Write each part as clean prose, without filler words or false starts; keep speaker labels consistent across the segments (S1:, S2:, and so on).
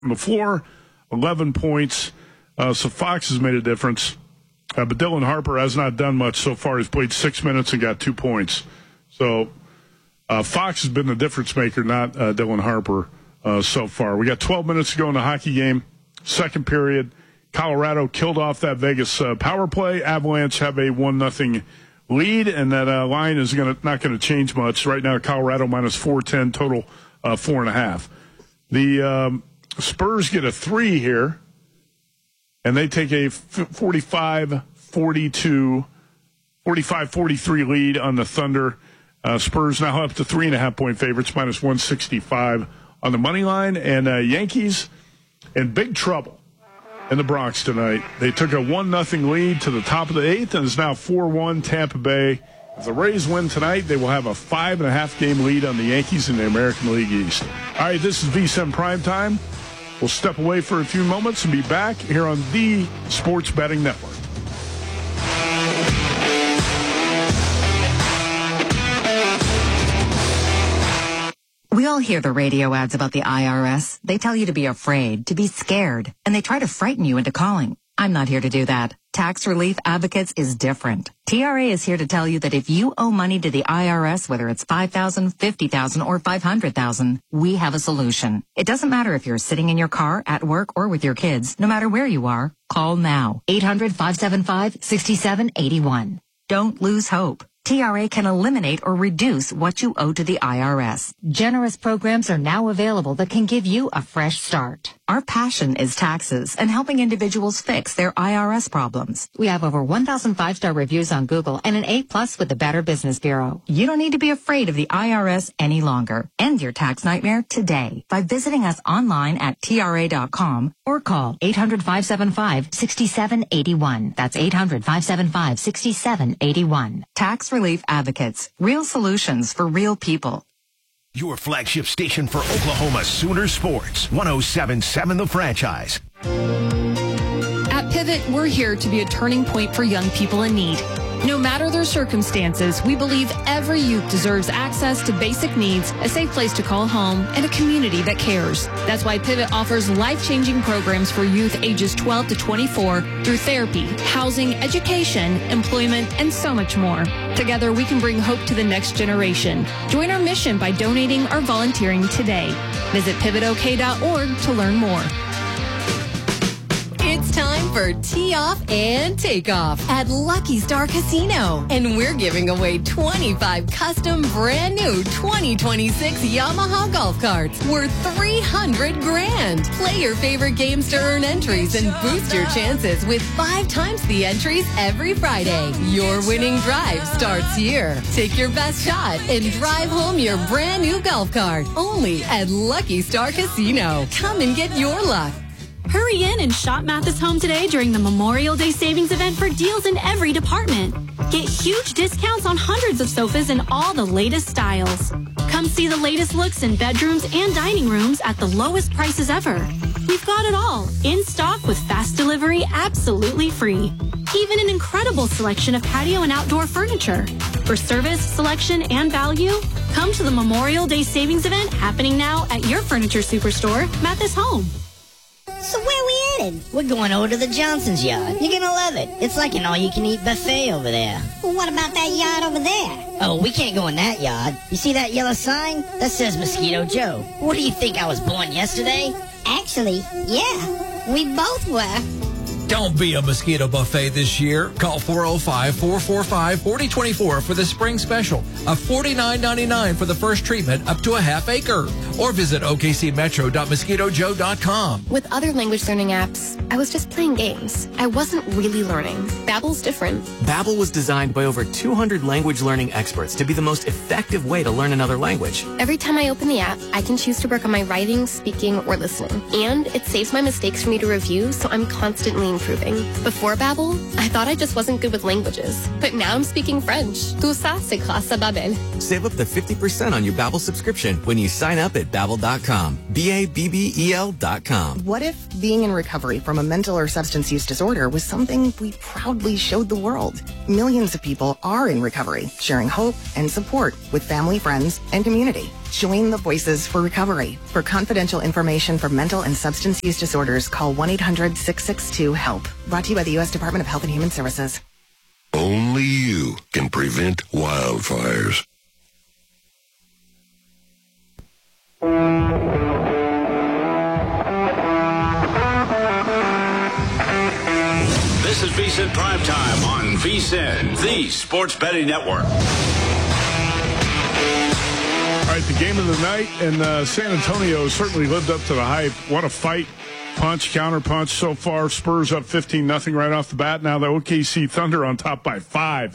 S1: on the floor, 11 points. So Fox has made a difference. But Dylan Harper has not done much so far. He's played 6 minutes and got 2 points. So Fox has been the difference maker, not Dylan Harper so far. We got 12 minutes to go in the hockey game. Second period. Colorado killed off that Vegas power play. Avalanche have a 1-0 lead, and that line is not going to change much. Right now, Colorado minus 410, total 4.5. The Spurs get a 3 here, and they take a 45-43 lead on the Thunder. Spurs now up to 3.5-point favorites, minus 165 on the money line. And Yankees in big trouble in the Bronx tonight. They took a 1-0 lead to the top of the 8th, and it's now 4-1 Tampa Bay. If the Rays win tonight, they will have a 5.5-game lead on the Yankees in the American League East. All right, this is VSiN Primetime. We'll step away for a few moments and be back here on the Sports Betting Network.
S2: We all hear the radio ads about the IRS. They tell you to be afraid, to be scared, and they try to frighten you into calling. I'm not here to do that. Tax Relief Advocates is different. TRA is here to tell you that if you owe money to the IRS, whether it's $5,000, $50,000, or $500,000, we have a solution. It doesn't matter if you're sitting in your car, at work, or with your kids. No matter where you are, call now. 800-575-6781. Don't lose hope. TRA can eliminate or reduce what you owe to the IRS. Generous programs are now available that can give you a fresh start. Our passion is taxes and helping individuals fix their IRS problems. We have over 1,000 5-star reviews on Google and an A+ with the Better Business Bureau. You don't need to be afraid of the IRS any longer. End your tax nightmare today by visiting us online at TRA.com or call 800-575-6781. That's 800-575-6781. Tax Relief Advocates. Real solutions for real people.
S3: Your flagship station for Oklahoma Sooner Sports. 107.7 The Franchise.
S4: At Pivot, we're here to be a turning point for young people in need. No matter their circumstances, we believe every youth deserves access to basic needs, a safe place to call home, and a community that cares. That's why Pivot offers life-changing programs for youth ages 12 to 24 through therapy, housing, education, employment, and so much more. Together, we can bring hope to the next generation. Join our mission by donating or volunteering today. Visit pivotok.org to learn more.
S5: It's time for Tee Off and Take Off at Lucky Star Casino. And we're giving away 25 custom brand new 2026 Yamaha golf carts worth $300,000. Play your favorite games to earn entries and boost your chances with 5 times the entries every Friday. Your winning drive starts here. Take your best shot and drive home your brand new golf cart. Only at Lucky Star Casino. Come and get your luck.
S6: Hurry in and shop Mathis Home today during the Memorial Day Savings Event for deals in every department. Get huge discounts on hundreds of sofas in all the latest styles. Come see the latest looks in bedrooms and dining rooms at the lowest prices ever. We've got it all, in stock with fast delivery absolutely free. Even an incredible selection of patio and outdoor furniture. For service, selection, and value, come to the Memorial Day Savings Event happening now at your furniture superstore, Mathis Home.
S7: So where we headed? We're going over to the Johnson's yard. You're gonna love it. It's like an all-you-can-eat buffet over there.
S8: Well, what about that yard over there?
S7: Oh, we can't go in that yard. You see that yellow sign? That says Mosquito Joe. What do you think, I was born yesterday?
S8: Actually, yeah, we both were.
S9: Don't be a mosquito buffet this year. Call 405-445-4024 for the spring special of $49.99 for the first treatment up to a half acre. Or visit okcmetro.mosquitojoe.com.
S10: With other language learning apps, I was just playing games. I wasn't really learning. Babbel's different.
S11: Babbel was designed by over 200 language learning experts to be the most effective way to learn another language.
S10: Every time I open the app, I can choose to work on my writing, speaking, or listening. And it saves my mistakes for me to review, so I'm constantly improving. Before Babbel, I thought I just wasn't good with languages. But now I'm speaking French. Tout ça, c'est grâce à Babbel.
S11: Save up to 50% on your Babbel subscription when you sign up at Babbel.com. Babbel.com.
S12: What if being in recovery from a mental or substance use disorder was something we proudly showed the world? Millions of people are in recovery, sharing hope and support with family, friends, and community. Join the Voices for Recovery. For confidential information for mental and substance use disorders, call 1-800-662-HELP. Brought to you by the U.S. Department of Health and Human Services.
S13: Only you can prevent wildfires.
S14: This is VSiN Primetime on VSiN, the sports betting network.
S1: All right, the game of the night, and San Antonio certainly lived up to the hype. What a fight, punch, counter punch so far. Spurs up 15-0 right off the bat. Now the OKC Thunder on top by 5,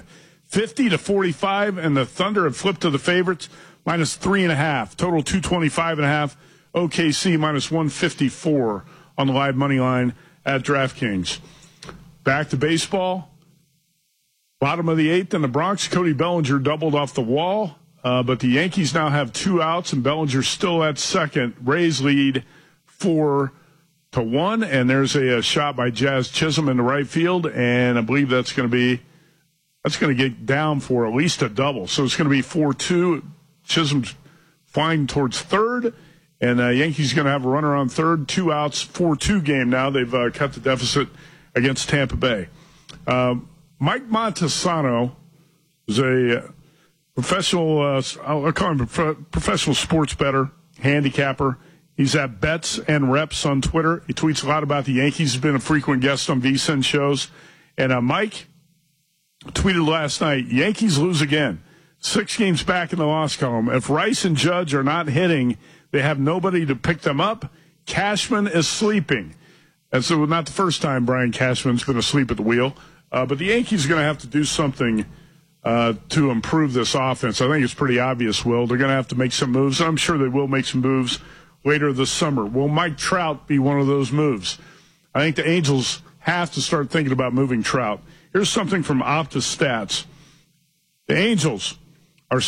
S1: 50-45, and the Thunder have flipped to the favorites, minus 3.5. Total 225.5. OKC minus 154 on the live money line at DraftKings. Back to baseball. Bottom of the 8th in the Bronx. Cody Bellinger doubled off the wall. But the Yankees now have 2 outs, and Bellinger's still at second. Rays lead 4-1, and there's a shot by Jazz Chisholm in the right field, and I believe that's going to get down for at least a double. So it's going to be 4-2. Chisholm's flying towards third, and Yankees going to have a runner on third. 2 outs, 4-2 game now. They've cut the deficit against Tampa Bay. Mike Montesano is a professional, I'll call him professional sports bettor, handicapper. He's at Bets and Reps on Twitter. He tweets a lot about the Yankees. He's been a frequent guest on VSiN shows. And Mike tweeted last night, Yankees lose again. 6 games back in the loss column. If Rice and Judge are not hitting, they have nobody to pick them up. Cashman is sleeping. And so not the first time Brian Cashman's been asleep at the wheel. But the Yankees are going to have to do something to improve this offense. I think it's pretty obvious, Will. They're going to have to make some moves. I'm sure they will make some moves later this summer. Will Mike Trout be one of those moves? I think the Angels have to start thinking about moving Trout. Here's something from Opta Stats. The Angels are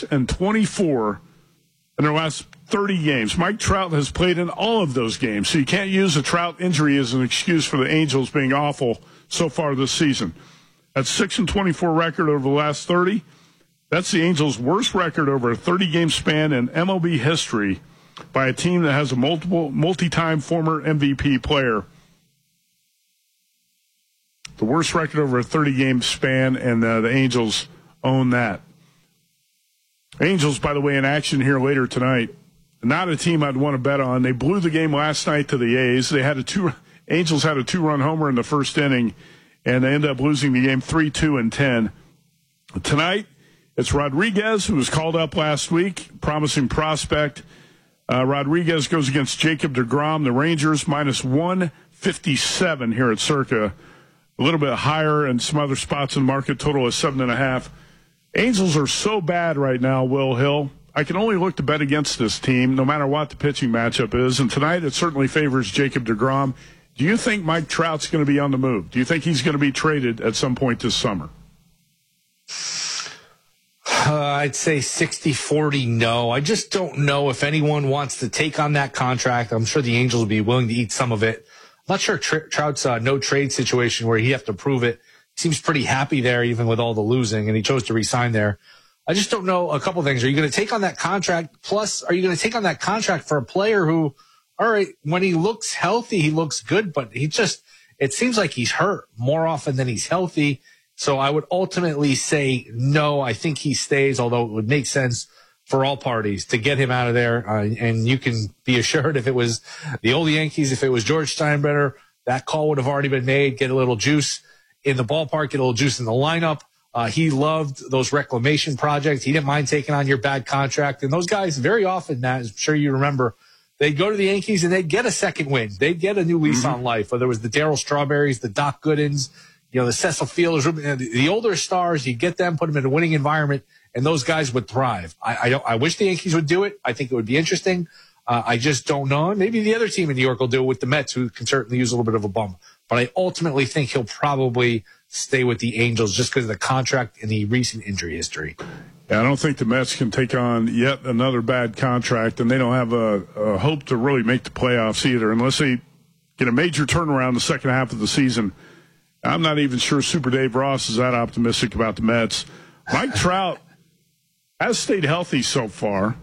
S1: 6-24 in their last 30 games. Mike Trout has played in all of those games, so you can't use a Trout injury as an excuse for the Angels being awful so far this season. That's 6-24 record over the last 30. That's the Angels' worst record over a 30-game span in MLB history by a team that has a multi-time former MVP player. The worst record over a 30-game span, and the Angels own that. Angels, by the way, in action here later tonight. Not a team I'd want to bet on. They blew the game last night to the A's. Angels had a 2-run homer in the first inning, and they ended up losing the game 3-2-10. Tonight, it's Rodriguez, who was called up last week, promising prospect. Rodriguez goes against Jacob deGrom, the Rangers, minus 157 here at Circa. A little bit higher in some other spots in the market, total is 7.5. Angels are so bad right now, Will Hill. I can only look to bet against this team, no matter what the pitching matchup is. And tonight, it certainly favors Jacob deGrom. Do you think Mike Trout's going to be on the move? Do you think he's going to be traded at some point this summer?
S15: I'd say 60-40 no. I just don't know if anyone wants to take on that contract. I'm sure the Angels will be willing to eat some of it. I'm not sure Trout's no trade situation where he have to prove it. He seems pretty happy there even with all the losing, and he chose to resign there. I just don't know a couple things. Are you going to take on that contract? Plus, are you going to take on that contract for a player who, all right, when he looks healthy, he looks good, but it seems like he's hurt more often than he's healthy. So I would ultimately say no. I think he stays, although it would make sense for all parties to get him out of there. And you can be assured if it was the old Yankees, if it was George Steinbrenner, that call would have already been made. Get a little juice in the ballpark, get a little juice in the lineup. He loved those reclamation projects. He didn't mind taking on your bad contract. And those guys very often, Matt, I'm sure you remember, they'd go to the Yankees and they'd get a second win. They'd get a new lease on life, whether it was the Darryl Strawberries, the Doc Goodins, the Cecil Fields, the older stars. You get them, put them in a winning environment, and those guys would thrive. I wish the Yankees would do it. I think it would be interesting. I just don't know. Maybe the other team in New York will do it with the Mets, who can certainly use a little bit of a bump. But I ultimately think he'll probably stay with the Angels just because of the contract and the recent injury history.
S1: Yeah, I don't think the Mets can take on yet another bad contract, and they don't have a hope to really make the playoffs either unless they get a major turnaround the second half of the season. I'm not even sure Super Dave Ross is that optimistic about the Mets. Mike Trout has stayed healthy so far.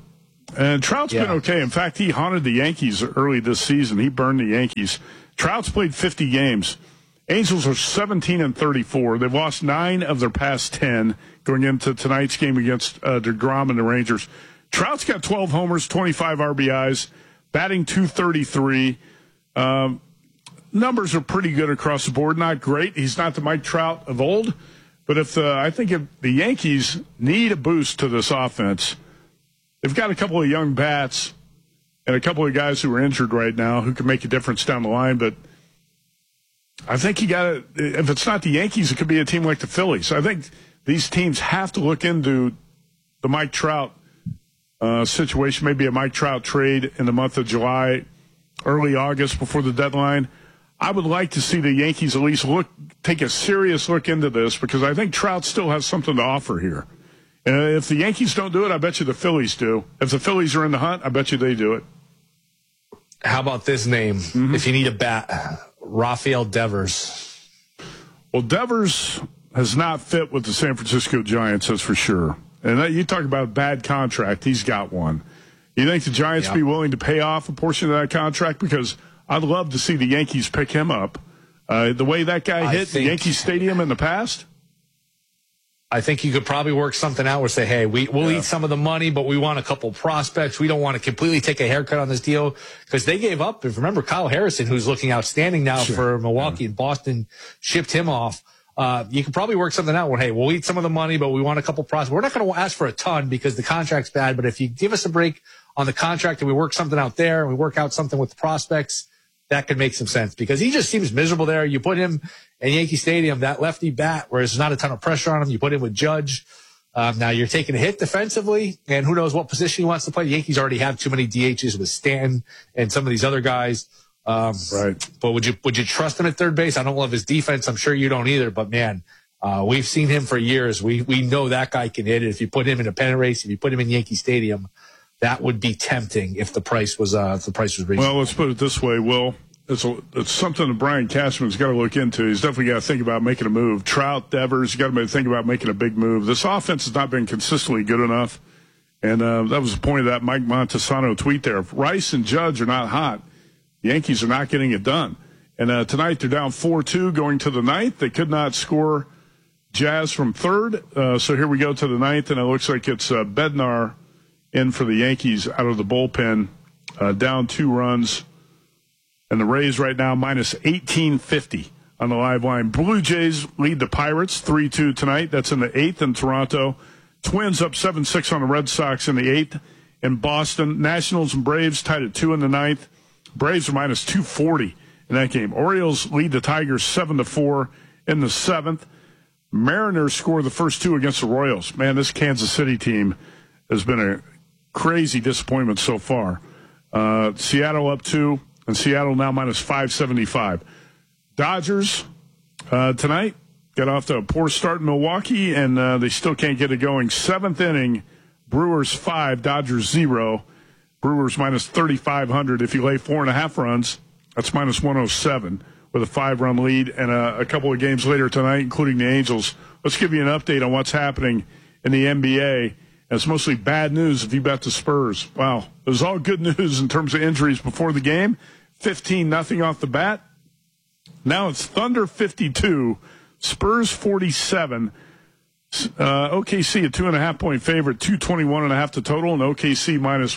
S1: And Trout's been okay. In fact, he haunted the Yankees early this season. He burned the Yankees. Trout's played 50 games. Angels are 17-34. They've lost 9 of their past 10 going into tonight's game against DeGrom and the Rangers. Trout's got 12 homers, 25 RBIs, batting .233. Numbers are pretty good across the board. Not great. He's not the Mike Trout of old. But I think if the Yankees need a boost to this offense, they've got a couple of young bats and a couple of guys who are injured right now who can make a difference down the line. But I think if it's not the Yankees, it could be a team like the Phillies. I think these teams have to look into the Mike Trout situation, maybe a Mike Trout trade in the month of July, early August before the deadline. I would like to see the Yankees at least take a serious look into this because I think Trout still has something to offer here. And if the Yankees don't do it, I bet you the Phillies do. If the Phillies are in the hunt, I bet you they do it.
S15: How about this name? If you need a bat, Rafael Devers.
S1: Well, Devers has not fit with the San Francisco Giants, that's for sure. And you talk about a bad contract, he's got one. You think the Giants be willing to pay off a portion of that contract? Because I'd love to see the Yankees pick him up. The way that guy hit the Yankee Stadium in the past.
S15: I think you could probably work something out where say, hey, we'll eat some of the money, but we want a couple prospects. We don't want to completely take a haircut on this deal because they gave up. If remember, Kyle Harrison, who's looking outstanding now for Milwaukee and Boston, shipped him off. You could probably work something out where, hey, we'll eat some of the money, but we want a couple prospects. We're not going to ask for a ton because the contract's bad, but if you give us a break on the contract and we work something out there and we work out something with the prospects, that could make some sense because he just seems miserable there. You put him in Yankee Stadium, that lefty bat, where there's not a ton of pressure on him. You put him with Judge. Now you're taking a hit defensively, and who knows what position he wants to play. The Yankees already have too many DHs with Stanton and some of these other guys.
S1: Right.
S15: But would you trust him at third base? I don't love his defense. I'm sure you don't either. But man, we've seen him for years. We know that guy can hit it. If you put him in a pennant race, if you put him in Yankee Stadium, that would be tempting if the price was reasonable.
S1: Well, let's put it this way, Will. It's something that Brian Cashman's got to look into. He's definitely got to think about making a move. Trout, Devers, you got to think about making a big move. This offense has not been consistently good enough, and that was the point of that Mike Montesano tweet there. If Rice and Judge are not hot, the Yankees are not getting it done. And tonight they're down 4-2 going to the ninth. They could not score Jazz from third, so here we go to the ninth, and it looks like it's Bednar in for the Yankees out of the bullpen, down 2 runs. And the Rays right now minus 1850 on the live line. Blue Jays lead the Pirates 3-2 tonight. That's in the 8th in Toronto. Twins up 7-6 on the Red Sox in the 8th. In Boston, Nationals and Braves tied at 2 in the 9th. Braves are minus 240 in that game. Orioles lead the Tigers 7-4 in the 7th. Mariners score the first 2 against the Royals. Man, this Kansas City team has been a crazy disappointment so far. Seattle up 2. And Seattle now minus 575. Dodgers tonight got off to a poor start in Milwaukee, and they still can't get it going. 7th inning, Brewers 5, Dodgers 0. Brewers minus 3,500. If you lay 4.5 runs, that's minus 107 with a 5-run lead. And a couple of games later tonight, including the Angels. Let's give you an update on what's happening in the NBA. And it's mostly bad news if you bet the Spurs. Wow. It was all good news in terms of injuries before the game. 15-0 off the bat. Now it's Thunder 52, Spurs 47. OKC a 2.5-point favorite, 221.5 to total, and OKC minus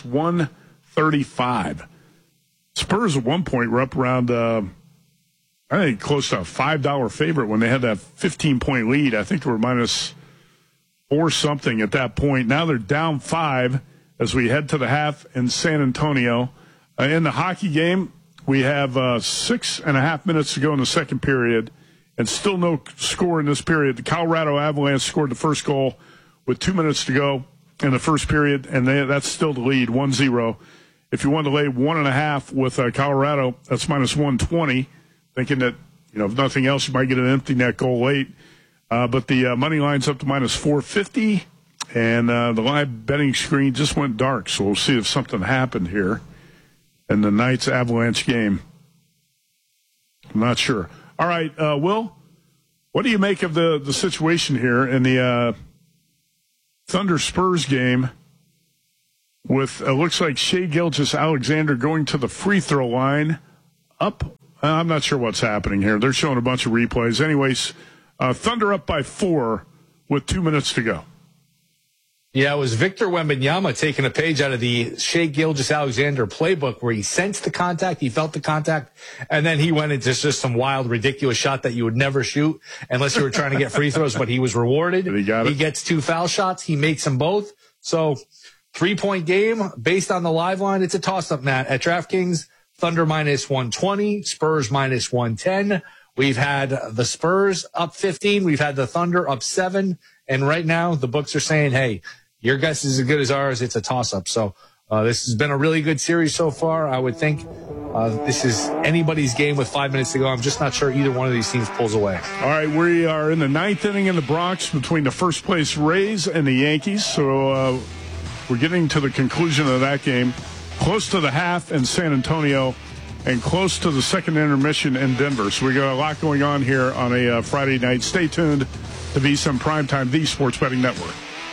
S1: 135. Spurs at one point were up around, I think, close to a $5 favorite when they had that 15-point lead. I think they were minus 4 something at that point. Now they're down 5 as we head to the half in San Antonio. In the hockey game, we have 6.5 minutes to go in the second period, and still no score in this period. The Colorado Avalanche scored the first goal with 2 minutes to go in the first period, and that's still the lead, 1-0. If you want to lay 1.5 with Colorado, that's minus 120, thinking that, if nothing else, you might get an empty net goal late. But the money line's up to minus 450, and the live betting screen just went dark, so we'll see if something happened here in the Knights Avalanche game. I'm not sure. All right, Will, what do you make of the situation here in the Thunder Spurs game? with, it looks like Shai Gilgeous-Alexander going to the free throw line. I'm not sure what's happening here. They're showing a bunch of replays. Anyways, Thunder up by 4 with 2 minutes to go.
S15: Yeah, it was Victor Wembanyama taking a page out of the Shai Gilgeous-Alexander playbook where he sensed the contact, he felt the contact, and then he went into just some wild, ridiculous shot that you would never shoot unless you were trying to get free throws, but he was rewarded. He gets 2 foul shots. He makes them both. So 3-point game based on the live line. It's a toss-up, Matt. At DraftKings, Thunder minus 120, Spurs minus 110. We've had the Spurs up 15. We've had the Thunder up 7. And right now, the books are saying, hey, your guess is as good as ours. It's a toss-up. So this has been a really good series so far. I would think this is anybody's game with 5 minutes to go. I'm just not sure either one of these teams pulls away.
S1: All right, we are in the 9th inning in the Bronx between the first-place Rays and the Yankees. So we're getting to the conclusion of that game. Close to the half in San Antonio and close to the second intermission in Denver. So we got a lot going on here on a Friday night. Stay tuned to VSiN Primetime, the Sports Betting Network.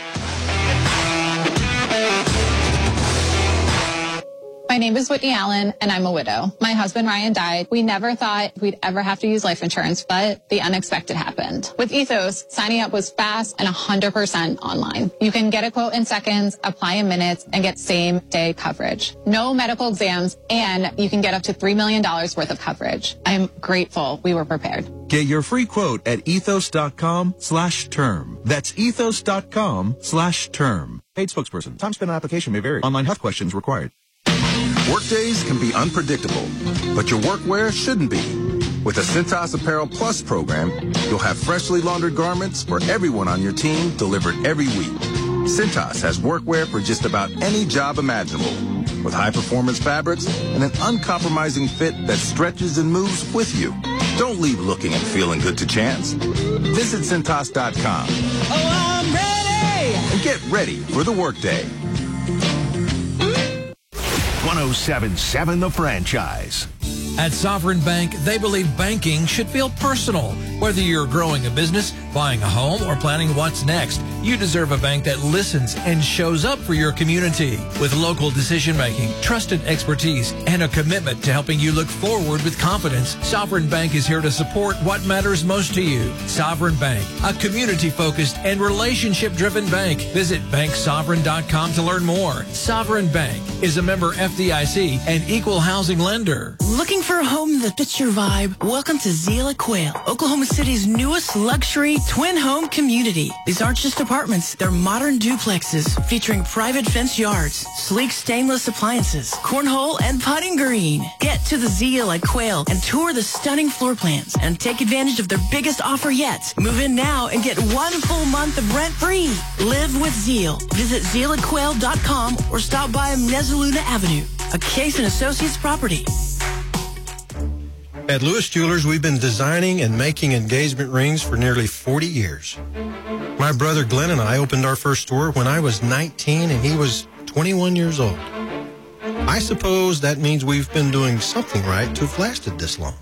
S16: My name is Whitney Allen, and I'm a widow. My husband, Ryan, died. We never thought we'd ever have to use life insurance, but the unexpected happened. With Ethos, signing up was fast and 100% online. You can get a quote in seconds, apply in minutes, and get same-day coverage. No medical exams, and you can get up to $3 million worth of coverage. I'm grateful we were prepared.
S17: Get your free quote at ethos.com/term. That's ethos.com/term. Paid spokesperson. Time spent on application may vary. Online health questions required.
S18: Workdays can be unpredictable, but your workwear shouldn't be. With the Cintas Apparel Plus program, you'll have freshly laundered garments for everyone on your team delivered every week. Cintas has workwear for just about any job imaginable, with high-performance fabrics and an uncompromising fit that stretches and moves with you. Don't leave looking and feeling good to chance. Visit Cintas.com.
S19: Oh, I'm ready!
S18: And get ready for the workday.
S3: 107.7 The Franchise.
S9: At Sovereign Bank, they believe banking should feel personal. Whether you're growing a business, buying a home, or planning what's next, you deserve a bank that listens and shows up for your community. With local decision-making, trusted expertise, and a commitment to helping you look forward with confidence, Sovereign Bank is here to support what matters most to you. Sovereign Bank, a community-focused and relationship-driven bank. Visit banksovereign.com to learn more. Sovereign Bank is a member FDIC and equal housing lender.
S20: Looking for a home that fits your vibe? Welcome to Zeal at Quail, Oklahoma City's newest luxury twin home community. These aren't just apartments, they're modern duplexes featuring private fenced yards, sleek stainless appliances, cornhole, and putting green. Get to the Zeal at Quail and tour the stunning floor plans and take advantage of their biggest offer yet. Move in now and get 1 full month of rent free. Live with Zeal. Visit zealatquail.com or stop by Mezzaluna Avenue, a Case & Associates property.
S21: At Lewis Jewelers, we've been designing and making engagement rings for nearly 40 years. My brother Glenn and I opened our first store when I was 19 and he was 21 years old. I suppose that means we've been doing something right to have lasted this long.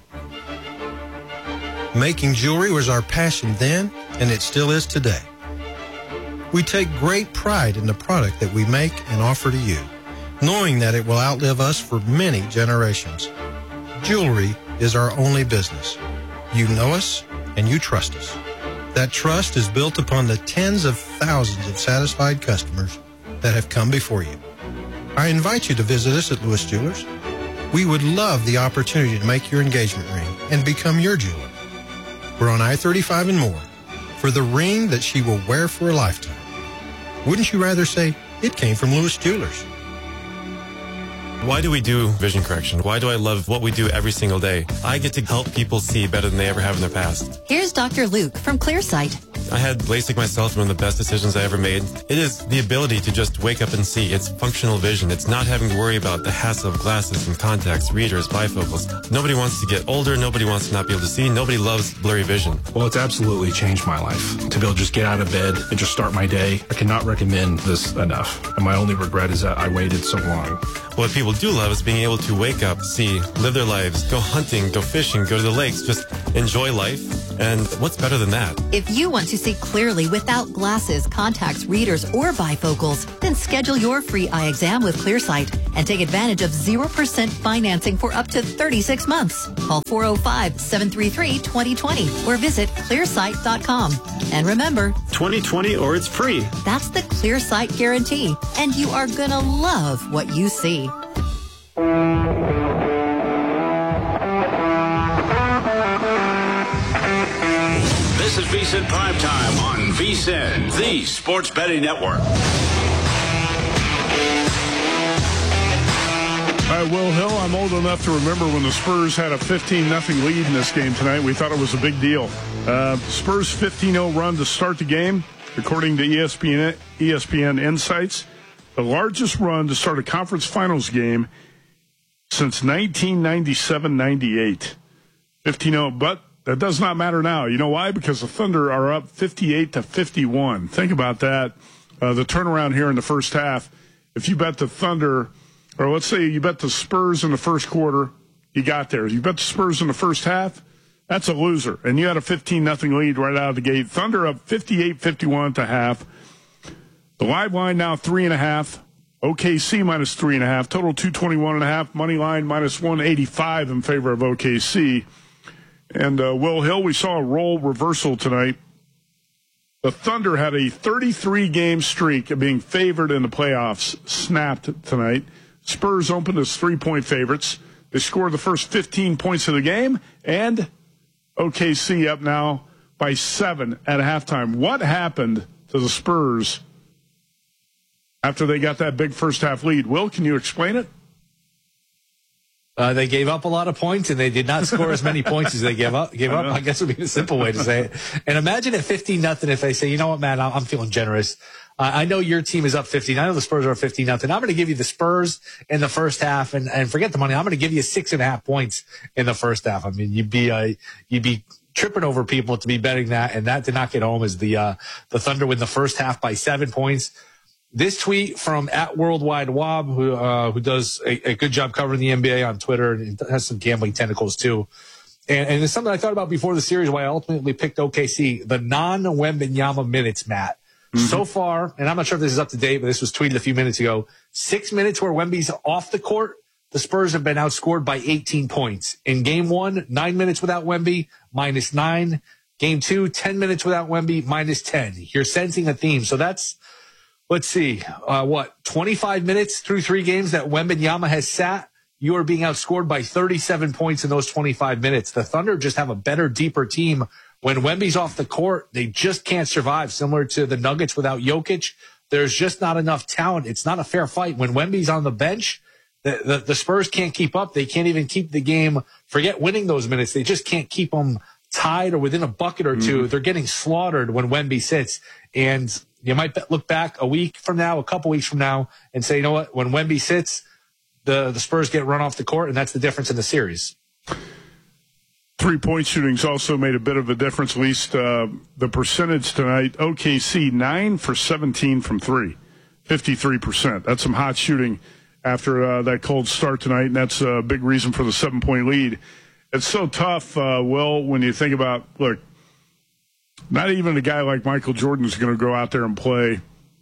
S21: Making jewelry was our passion then, and it still is today. We take great pride in the product that we make and offer to you, knowing that it will outlive us for many generations. Jewelry is our only business. You know us and you trust us. That trust is built upon the tens of thousands of satisfied customers that have come before you. I invite you to visit us at Lewis Jewelers. We would love the opportunity to make your engagement ring and become your jeweler. We're on I-35 and more for the ring that she will wear for a lifetime. Wouldn't you rather say it came from Lewis Jewelers?
S22: Why do we do vision correction? Why do I love what we do every single day? I get to help people see better than they ever have in their past.
S5: Here's Dr. Luke from Clearsight.
S22: I had LASIK myself, one of the best decisions I ever made. It is the ability to just wake up and see. It's functional vision. It's not having to worry about the hassle of glasses and contacts, readers, bifocals. Nobody wants to get older. Nobody wants to not be able to see. Nobody loves blurry vision.
S23: Well, it's absolutely changed my life. To be able to just get out of bed and just start my day, I cannot recommend this enough. And my only regret is that I waited so long.
S22: What people do love is being able to wake up, see, live their lives, go hunting, go fishing, go to the lakes, just enjoy life. And what's better than that?
S5: If you want to see clearly without glasses, contacts, readers, or bifocals, then schedule your free eye exam with ClearSight and take advantage of 0% financing for up to 36 months. Call 405-733-2020 or visit clearsight.com. And remember,
S2: 2020 or it's free.
S5: That's the ClearSight guarantee, and you are gonna love what you see.
S14: This is VSiN Primetime on VSiN, the Sports Betting Network.
S1: All right, Will Hill, I'm old enough to remember when the Spurs had a 15-0 lead in this game tonight. We thought it was a big deal. Spurs 15-0 run to start the game, according to ESPN Insights. The largest run to start a conference finals game since 1997-98. 15-0, but that does not matter now. You know why? Because the Thunder are up 58-51. Think about that. The turnaround here in the first half. If you bet the Thunder, or let's say you bet the Spurs in the first quarter, you got there. You bet the Spurs in the first half, that's a loser. And you had a 15-0 lead right out of the gate. Thunder up 58-51 at the half. The live line now 3.5. OKC minus 3.5. Total 221.5. Money line minus 185 in favor of OKC. And Will Hill, we saw a role reversal tonight. The Thunder had a 33-game streak of being favored in the playoffs snapped tonight. Spurs opened as 3-point favorites. They scored the first 15 points of the game, and OKC up now by 7 at halftime. What happened to the Spurs after they got that big first-half lead? Will, can you explain it?
S15: They gave up a lot of points, and they did not score as many points as they gave up. I guess would be the simple way to say it. And imagine at 15-0 if they say, you know what, man, I'm feeling generous. I know your team is up 15. I know the Spurs are 15-0. I'm going to give you the Spurs in the first half, and forget the money. I'm going to give you 6.5 points in the first half. I mean, you'd be tripping over people to be betting that, and that did not get home as the Thunder win the first half by 7 points. This tweet from @WorldwideWob, who does a good job covering the NBA on Twitter and has some gambling tentacles too. And it's something I thought about before the series, why I ultimately picked OKC, the non-Wembanyama minutes, Matt. Mm-hmm. So far, and I'm not sure if this is up to date, but this was tweeted a few minutes ago, 6 minutes where Wemby's off the court, the Spurs have been outscored by 18 points. In game 1, 9 minutes without Wemby, -9. Game 2, 10 minutes without Wemby, -10. You're sensing a theme. So that's, let's see, 25 minutes through 3 games that Wembanyama has sat. You are being outscored by 37 points in those 25 minutes. The Thunder just have a better, deeper team. When Wemby's off the court, they just can't survive. Similar to the Nuggets without Jokic, there's just not enough talent. It's not a fair fight. When Wemby's on the bench, the Spurs can't keep up. They can't even keep the game. Forget winning those minutes. They just can't keep them tied or within a bucket or two. They're getting slaughtered when Wemby sits. And you might look back a week from now, a couple weeks from now, and say, you know what? When Wemby sits, the Spurs get run off the court, and that's the difference in the series.
S1: 3-point shooting's also made a bit of a difference, at least the percentage tonight. OKC 9 for 17 from 3, 53%. That's some hot shooting after that cold start tonight, and that's a big reason for the 7-point lead. It's so tough, Will, when you think about, look, not even a guy like Michael Jordan is going to go out there and play,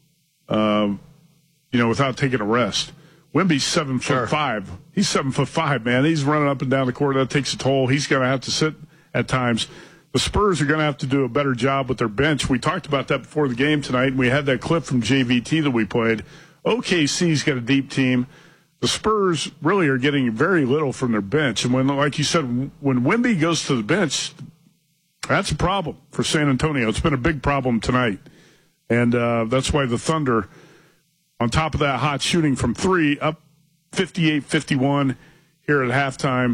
S1: without taking a rest. Wemby's 7'5". He's 7'5", man. He's running up and down the court. That takes a toll. He's going to have to sit at times. The Spurs are going to have to do a better job with their bench. We talked about that before the game tonight, and we had that clip from JVT that we played. OKC's got a deep team. The Spurs really are getting very little from their bench. And when, like you said, when Wemby goes to the bench, that's a problem for San Antonio. It's been a big problem tonight. And that's why the Thunder, on top of that hot shooting from 3, up 58-51 here at halftime.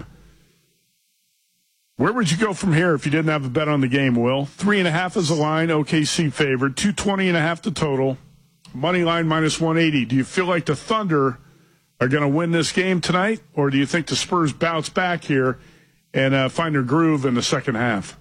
S1: Where would you go from here if you didn't have a bet on the game, Will? 3.5 is the line, OKC favored. 220.5 the total. Money line -180. Do you feel like the Thunder are going to win this game tonight, or do you think the Spurs bounce back here and find their groove in the second half?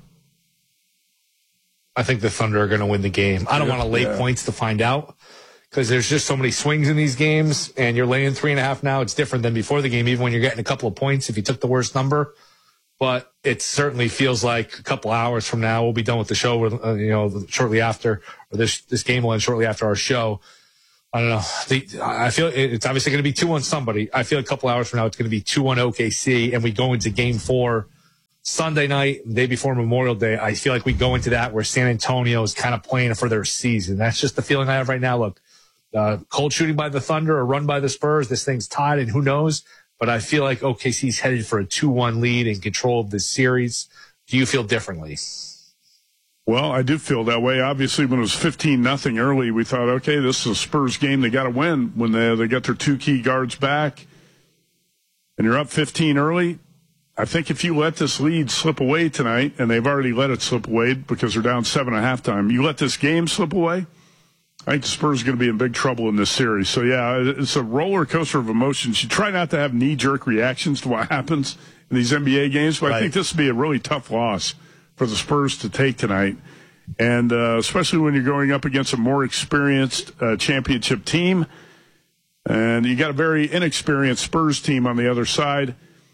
S15: I think the Thunder are going to win the game. I don't want to lay points to find out, because there's just so many swings in these games, and you're laying 3.5 now. It's different than before the game, even when you're getting a couple of points if you took the worst number. but it certainly feels like a couple hours from now we'll be done with the show. Shortly after, or this game will end shortly after our show. I don't know. I feel it's obviously going to be 2-1 somebody. I feel a couple hours from now it's going to be 2-1 OKC, and we go into Game 4 Sunday night, the day before Memorial Day. I feel like we go into that where San Antonio is kind of playing for their season. That's just the feeling I have right now. Look, cold shooting by the Thunder or run by the Spurs. This thing's tied, and who knows? But I feel like OKC's headed for a 2-1 lead in control of this series. Do you feel differently?
S1: Well, I do feel that way. Obviously, when it was 15-0 early, we thought, okay, this is a Spurs game. They got to win when they got their two key guards back. And you're up 15 early. I think if you let this lead slip away tonight, and they've already let it slip away because they're down 7 at halftime, you let this game slip away, I think the Spurs are going to be in big trouble in this series. So, yeah, it's a roller coaster of emotions. You try not to have knee-jerk reactions to what happens in these NBA games, but I think this would be a really tough loss for the Spurs to take tonight, and especially when you're going up against a more experienced championship team, and you got a very inexperienced Spurs team on the other side.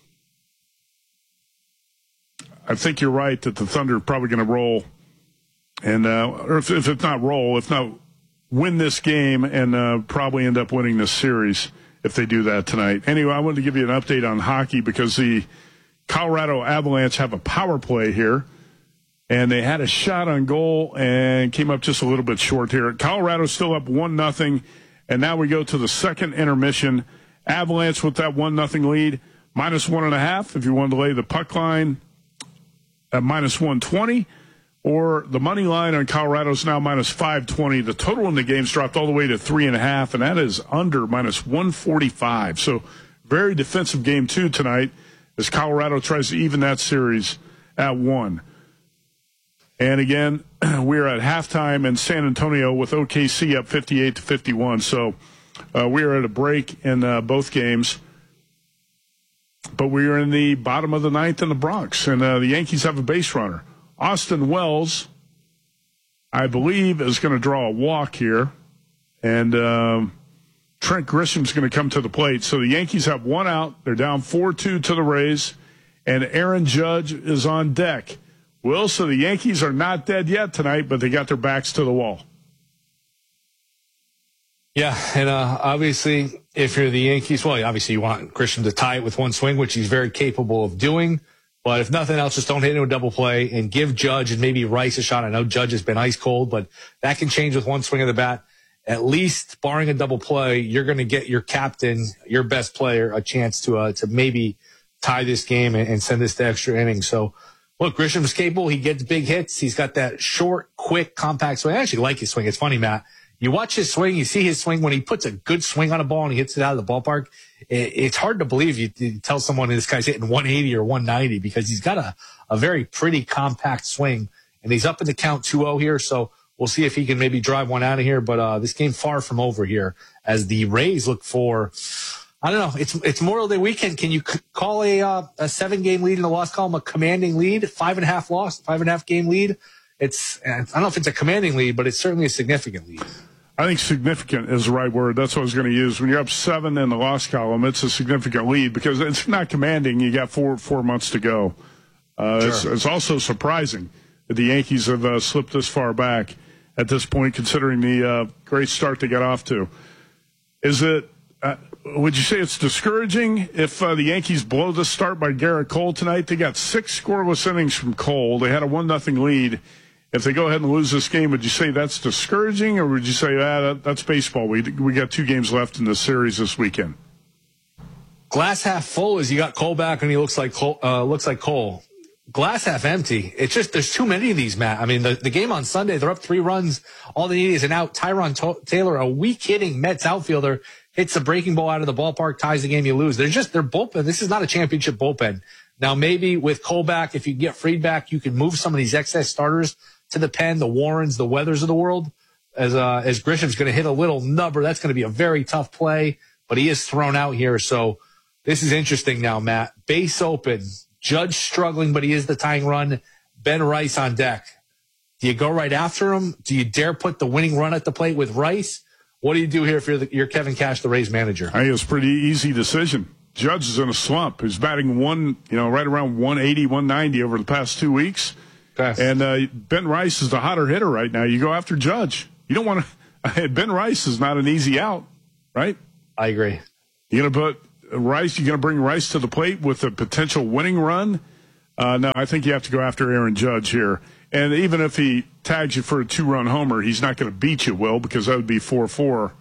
S1: I think you're right that the Thunder are probably going to roll, and or if it's not roll, if not win this game, and probably end up winning this series if they do that tonight. Anyway, I wanted to give you an update on hockey because the Colorado Avalanche have a power play here. And they had a shot on goal and came up just a little bit short here. Colorado's still up 1-0, and now we go to the second intermission. Avalanche with that 1-0 lead, -1.5 if you want to lay the puck line at -120, or the money line on Colorado's now -520. The total in the game's dropped all the way to 3.5, and that is under -145. So very defensive game 2 tonight as Colorado tries to even that series at 1. And again, we're at halftime in San Antonio with OKC up 58-51. So we are at a break in both games. But we are in the bottom of the ninth in the Bronx. And the Yankees have a base runner. Austin Wells, I believe, is going to draw a walk here. And Trent Grisham's going to come to the plate. So the Yankees have one out. They're down 4-2 to the Rays. And Aaron Judge is on deck. Will, so the Yankees are not dead yet tonight, but they got their backs to the wall.
S15: Yeah, and obviously, if you're the Yankees, well, obviously you want Grisham to tie it with one swing, which he's very capable of doing. But if nothing else, just don't hit him a double play and give Judge and maybe Rice a shot. I know Judge has been ice cold, but that can change with one swing of the bat. At least, barring a double play, you're going to get your captain, your best player, a chance to maybe tie this game and send this to extra innings. So, look, Grisham's capable. He gets big hits. He's got that short, quick, compact swing. I actually like his swing. It's funny, Matt. You watch his swing, you see his swing when he puts a good swing on a ball and he hits it out of the ballpark. It's hard to believe you tell someone this guy's hitting 180 or 190 because he's got a very pretty compact swing. And he's up in the count 2-0 here, so we'll see if he can maybe drive one out of here. But this game far from over here as the Rays look for, I don't know, it's Memorial Day weekend. Can you call a 7-game lead in the loss column a commanding lead? 5.5 game lead? I don't know if it's a commanding lead, but it's certainly a significant lead.
S1: I think significant is the right word. That's what I was going to use. When you're up 7 in the loss column, it's a significant lead because it's not commanding. You got four months to go. Sure. It's also surprising that the Yankees have slipped this far back at this point, considering the great start they got off to. Is it? Would you say it's discouraging if the Yankees blow the start by Garrett Cole tonight? They got 6 scoreless innings from Cole. They had a 1-0 lead. If they go ahead and lose this game, would you say that's discouraging, or would you say that's baseball? We got 2 games left in the series this weekend.
S15: Glass half full is you got Cole back and he looks like Cole. Glass half empty. It's just there's too many of these, Matt. I mean, the game on Sunday, they're up 3 runs. All they need is an out. Tyron Taylor, a weak hitting Mets outfielder, hits a breaking ball out of the ballpark, ties the game, you lose. They're bullpen. This is not a championship bullpen. Now, maybe with Cole back, if you get Fried back, you can move some of these excess starters to the pen, the Warrens, the Weathers of the world. As Grisham's going to hit a little nubber, that's going to be a very tough play, but he is thrown out here. So this is interesting now, Matt. Base open. Judge struggling, but he is the tying run. Ben Rice on deck. Do you go right after him? Do you dare put the winning run at the plate with Rice? What do you do here if you're Kevin Cash, the Rays manager?
S1: I think it's a pretty easy decision. Judge is in a slump. He's batting right around 180, 190 over the past 2 weeks.
S15: Best.
S1: And Ben Rice is the hotter hitter right now. You go after Judge. You don't want to. Ben Rice is not an easy out, right?
S15: I agree.
S1: You're going to put Rice. You're going to bring Rice to the plate with a potential winning run. No, I think you have to go after Aaron Judge here. And even if he tags you for a 2-run homer, he's not going to beat you, Will, because that would be 4-4.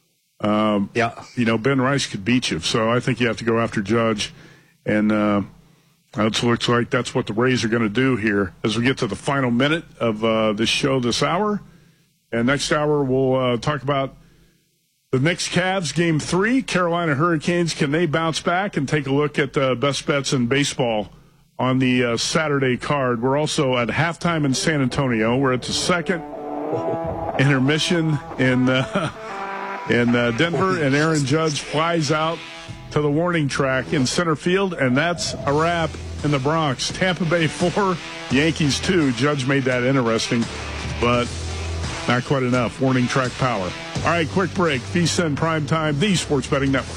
S1: Ben Rice could beat you. So I think you have to go after Judge. And it looks like that's what the Rays are going to do here as we get to the final minute of this show this hour. And next hour, we'll talk about the Knicks Cavs Game 3. Carolina Hurricanes, can they bounce back? And take a look at the best bets in baseball on the Saturday card. We're also at halftime in San Antonio. We're at the second intermission in Denver, and Aaron Judge flies out to the warning track in center field, and that's a wrap in the Bronx. Tampa Bay 4, Yankees 2. Judge made that interesting, but not quite enough. Warning track power. All right, quick break. VSiN Primetime, the Sports Betting Network.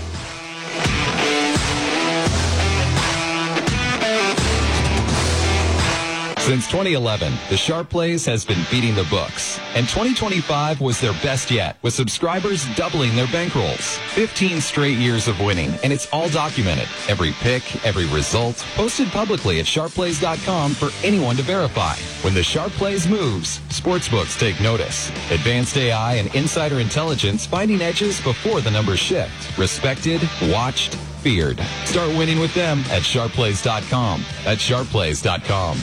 S4: Since 2011, the Sharp Plays has been beating the books, and 2025 was their best yet, with subscribers doubling their bankrolls. 15 straight years of winning, and it's all documented. Every pick, every result, posted publicly at sharpplays.com for anyone to verify. When the Sharp Plays moves, sportsbooks take notice. Advanced AI and insider intelligence finding edges before the numbers shift. Respected, watched, feared. Start winning with them at sharpplays.com. That's sharpplays.com.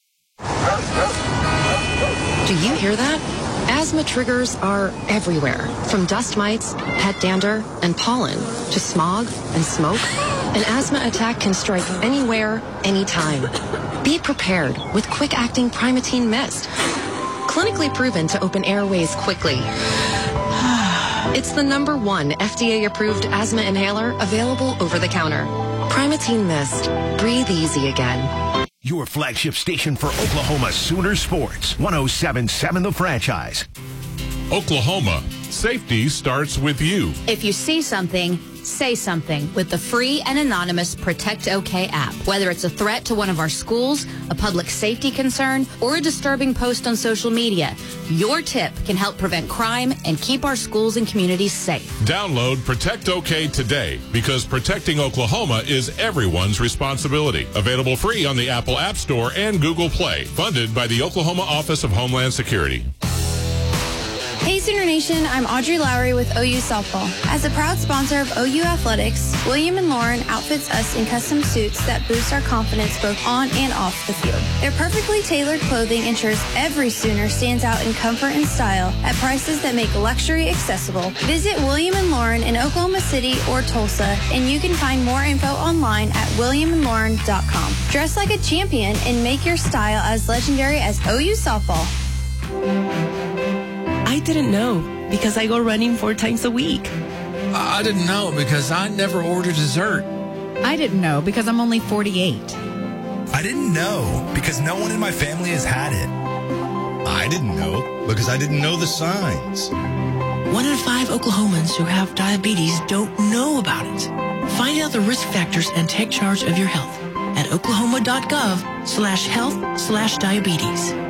S6: Do you hear that? Asthma triggers are everywhere, from dust mites, pet dander, and pollen, to smog and smoke. An asthma attack can strike anywhere, anytime. Be prepared with quick-acting Primatene Mist. Clinically proven to open airways quickly. It's the #1 FDA-approved asthma inhaler available over the counter. Primatene Mist. Breathe easy again.
S3: Your flagship station for Oklahoma Sooner Sports. 107.7 The Franchise.
S7: Oklahoma, safety starts with you.
S24: If you see something, say something with the free and anonymous Protect OK app. Whether it's a threat to one of our schools, a public safety concern, or a disturbing post on social media, your tip can help prevent crime and keep our schools and communities safe.
S7: Download Protect OK today, because protecting Oklahoma is everyone's responsibility. Available free on the Apple App Store and Google Play. Funded by the Oklahoma Office of Homeland Security.
S25: Hey Sooner Nation, I'm Audrey Lowry with OU Softball. As a proud sponsor of OU Athletics, William & Lauren outfits us in custom suits that boost our confidence both on and off the field. Their perfectly tailored clothing ensures every Sooner stands out in comfort and style at prices that make luxury accessible. Visit William & Lauren in Oklahoma City or Tulsa, and you can find more info online at williamandlauren.com. Dress like a champion and make your style as legendary as OU Softball.
S26: I didn't know because I go running 4 times a week.
S9: I didn't know because I never order dessert.
S27: I didn't know because I'm only 48.
S28: I didn't know because no one in my family has had it. I didn't know because I didn't know the signs.
S20: 1 in 5 Oklahomans who have diabetes don't know about it. Find out the risk factors and take charge of your health at oklahoma.gov/health/diabetes.